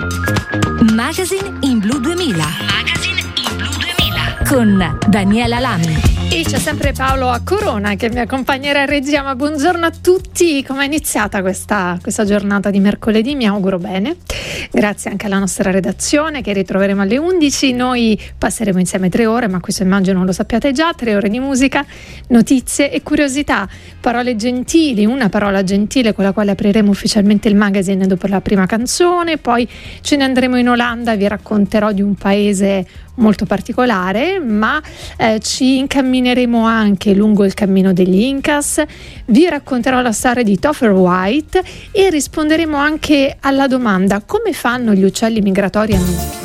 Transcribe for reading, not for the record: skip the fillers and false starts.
Magazine in Blu 2000. Magazine in Blu 2000 con Daniela Lami. E c'è sempre Paolo a Corona che mi accompagnerà in regia. Ma buongiorno a tutti, come è iniziata questa giornata di mercoledì? Mi auguro bene, grazie anche alla nostra redazione che ritroveremo alle 11. Noi passeremo insieme 3 ore, ma questo immagino lo sappiate già, 3 ore di musica, notizie e curiosità, parole gentili, una parola gentile con la quale apriremo ufficialmente il magazine dopo la prima canzone, poi ce ne andremo in Olanda, vi racconterò di un paese molto particolare, ma ci incammineremo anche lungo il cammino degli Incas, vi racconterò la storia di Topher White e risponderemo anche alla domanda: come fanno gli uccelli migratori a